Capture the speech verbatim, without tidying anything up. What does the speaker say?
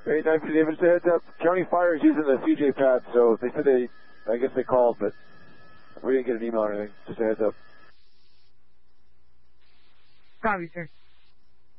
Hey, nine fifty David, just a heads up. County Fire is using the C J pad, so they said they, I guess they called, but we didn't get an email or anything. Just a heads up. Copy, sir.